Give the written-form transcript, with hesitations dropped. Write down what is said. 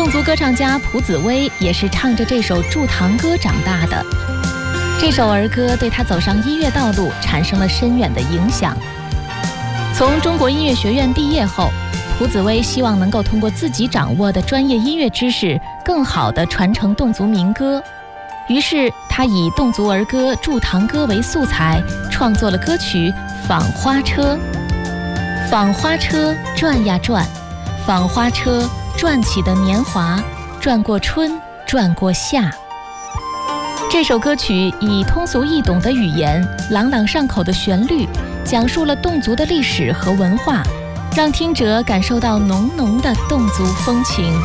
侗族歌唱家蒲紫薇也是唱着这首驻唐歌长大的。这首儿歌对他走上音乐道路产生了深远的影响。从中国音乐学院毕业后，蒲紫薇希望能够通过自己掌握的专业音乐知识，更好地传承侗族民歌。于是，他以侗族儿歌《驻唐歌》为素材，创作了歌曲《纺花车》。纺花车转呀转，纺花车转起的年华，转过春，转过夏。这首歌曲以通俗易懂的语言、朗朗上口的旋律，讲述了侗族的历史和文化，让听者感受到浓浓的侗族风情。